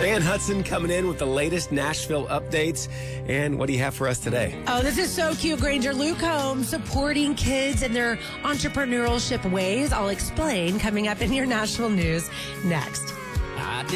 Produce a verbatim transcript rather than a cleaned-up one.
Van Hudson coming in with the latest Nashville updates. And what do you have for us today? Oh, this is so cute, Granger. Luke Combs supporting kids in their entrepreneurship ways. I'll explain coming up in your Nashville news next.